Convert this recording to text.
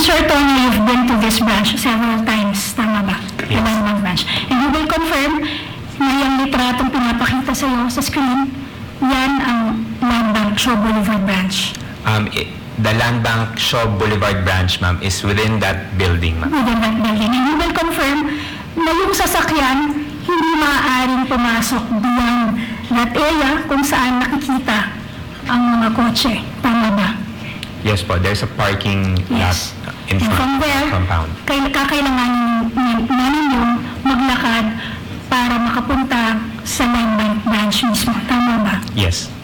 Sir Tony, you've been to this branch several times, tama ba? Yes. The Land Bank branch. And you will confirm na yung litratong pinapakita sa iyo sa screen, yan ang Land Bank Shaw Boulevard branch. The Land Bank Shaw Boulevard branch, ma'am, is within that building, ma'am. Within that building. And you will confirm na yung sasakyan hindi maaaring pumasok beyond that area kung saan nakikita ang mga kotse. Tama ba? Yes po, there's a parking lot Yes. in And front from of the there, compound. kakailanganin ninyong maglakad para makapunta sa Land Bank branch mismo. Tama ba? Yes.